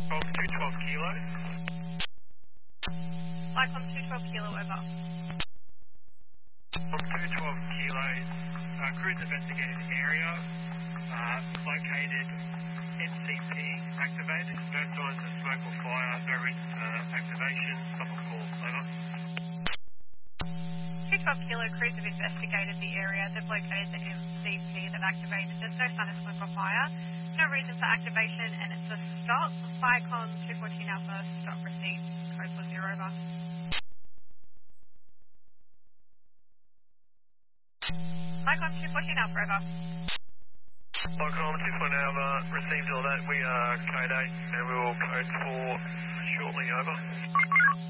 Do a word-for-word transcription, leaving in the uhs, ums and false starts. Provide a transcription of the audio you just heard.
From two twelve kilo. Icon two twelve kilo over. From two twelve kilos, uh, crews investigated area, uh, located N C P activated, no signs of smoke or fire, no recent uh, activation, stop and call, over. two twelve kilo crews have investigated the area. They've located the M C P that activated. There's no sign of smoke or fire. No reason for activation, and it's a stop. Icon two fourteen Alpha, stop received. Code four zero over. Icon two fourteen Alpha over. Icon two fourteen Alpha, received all that. We are code eight and we will code four shortly, over.